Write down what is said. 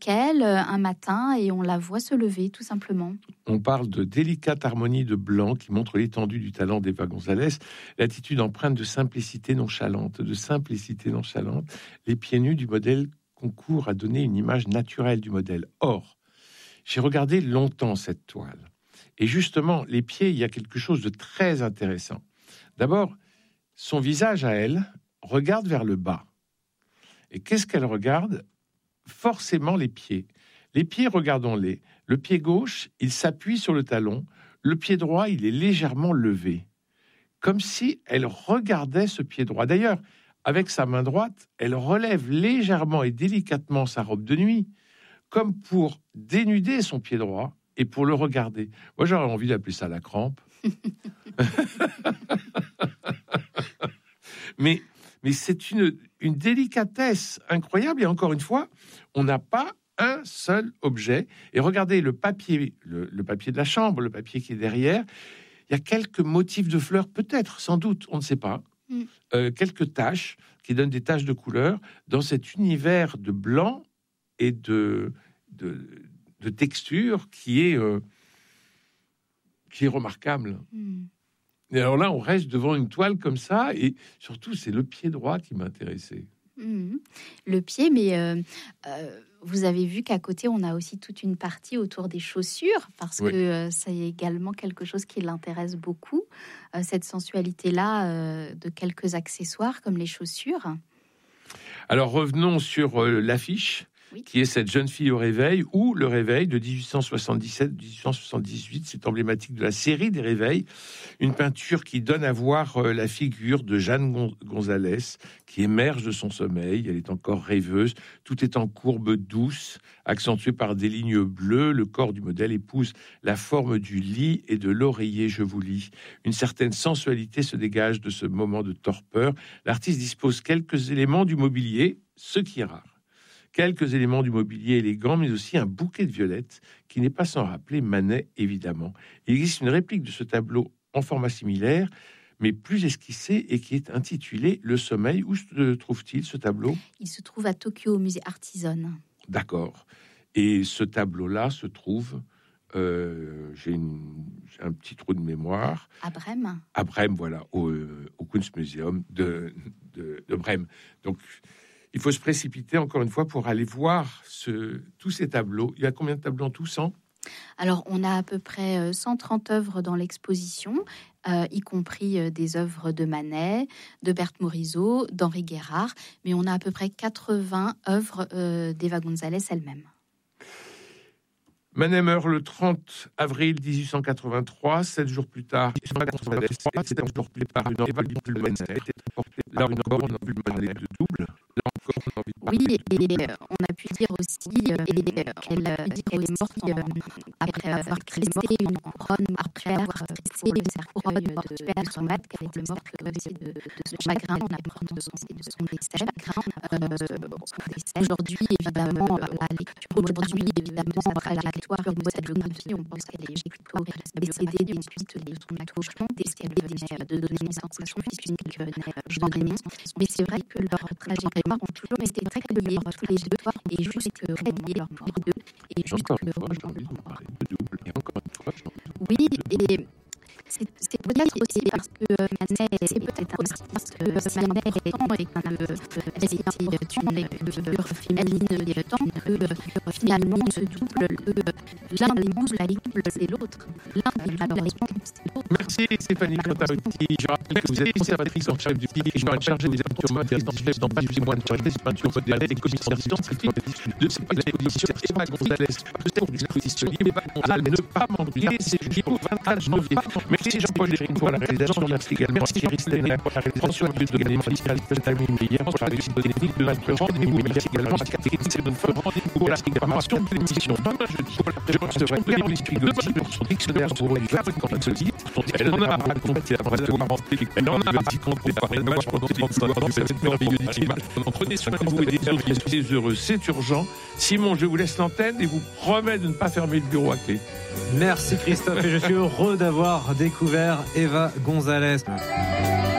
elle un matin et on la voit se lever, tout simplement. On parle de délicate harmonie de blanc qui montre l'étendue du talent d'Eva González, l'attitude empreinte de simplicité nonchalante, les pieds nus du modèle concourent à donner une image naturelle du modèle. Or, j'ai regardé longtemps cette toile. Et justement, les pieds, il y a quelque chose de très intéressant. D'abord, son visage à elle regarde vers le bas. Et qu'est-ce qu'elle regarde ? Forcément les pieds. Les pieds, regardons-les. Le pied gauche, il s'appuie sur le talon. Le pied droit, il est légèrement levé. Comme si elle regardait ce pied droit. D'ailleurs, avec sa main droite, elle relève légèrement et délicatement sa robe de nuit, comme pour dénuder son pied droit et pour le regarder. Moi, j'aurais envie d'appeler ça la crampe. mais c'est une délicatesse incroyable. Et encore une fois, on n'a pas un seul objet. Et regardez le papier, le papier de la chambre, le papier qui est derrière. Il y a quelques motifs de fleurs, peut-être, sans doute, on ne sait pas. Quelques taches qui donnent des taches de couleur dans cet univers de blanc et de texture qui est remarquable. Et alors là, on reste devant une toile comme ça, et surtout, c'est le pied droit qui m'intéressait. Le pied, mais vous avez vu qu'à côté, on a aussi toute une partie autour des chaussures, parce que c'est également quelque chose qui l'intéresse beaucoup, cette sensualité-là de quelques accessoires comme les chaussures. Alors revenons sur l'affiche, qui est cette jeune fille au réveil, ou le réveil de 1877-1878, c'est emblématique de la série des réveils, une peinture qui donne à voir la figure de Jeanne González, qui émerge de son sommeil, elle est encore rêveuse, tout est en courbe douce, accentué par des lignes bleues, le corps du modèle épouse la forme du lit et de l'oreiller, je vous lis. Une certaine sensualité se dégage de ce moment de torpeur. L'artiste dispose quelques éléments du mobilier, ce qui est rare. Quelques éléments du mobilier élégant, mais aussi un bouquet de violettes qui n'est pas sans rappeler Manet, évidemment. Il existe une réplique de ce tableau en format similaire, mais plus esquissé et qui est intitulé Le Sommeil. Où se trouve-t-il, ce tableau ? Il se trouve à Tokyo, au musée Artisan. D'accord. Et ce tableau-là se trouve... j'ai un petit trou de mémoire. À Brême. À Brême, voilà, au Kunstmuseum de Brême. Donc... il faut se précipiter, encore une fois, pour aller voir tous ces tableaux. Il y a combien de tableaux en tout, 100 ? Alors, on a à peu près 130 œuvres dans l'exposition, y compris des œuvres de Manet, de Berthe Morisot, d'Henri Guérard, mais on a à peu près 80 œuvres d'Eva González elle-même. Manet meurt le 30 avril 1883, 7 jours plus tard, une double. Oui, et on a pu dire aussi qu'elle est morte après avoir tressé une couronne, après avoir tressé une couronne de son maître, qu'elle était morte de son chagrin, on apprend de son décès. Aujourd'hui, évidemment, à la lecture de cette biographie, on pense qu'elle est plutôt décédée des suites de son accouchement, dès qu'elle venait de donner naissance à son fils, Jean Régnier. Mais c'est vrai que leur trajectoire ont toujours été très liés tous les deux, et juste très liés tous les deux. Et juste oui, et c'est peut-être aussi parce que Manet, c'est peut-être aussi parce que Manet est temps et une figure féminine du temps que finalement se double l'un des doubles, c'est l'autre. L'un des malheureusement c'est l'autre. Merci Stéphanie Clotarutti. Je rappelle que vous êtes conservatrice en chef du Tigre, chargée des peintures modernes en chef dans Patrimoine, des peintures modernes et commissaire scientifique de cette exposition Eva González. De cette exposition Eva González, ne pas m'oublier, c'est jusqu'au 24 janvier. Merci Jean-Paul Léry pour la réalisation. Merci également Christine François de l'élément fiscal de Tamine Meyer pour la réussite de l'équipe de notre rendez-vous. Merci également à Catherine Sebon rendez-vous pour la programmation de l'émission. Demain jeudi, je recevrai Léon Spigotti pour son dictionnaire pour les fabricants de ceci. Elle en a raconté après avoir rempli. Elle en a raconté par les matchs pendant 30 ans de cette merveilleuse cinéma. Prenez soin de vous et des autres. Soyez heureux, c'est urgent. Simon, je vous laisse l'antenne et vous promets de ne pas fermer le bureau à clé. Merci Christophe et je suis heureux d'avoir découvert Eva González.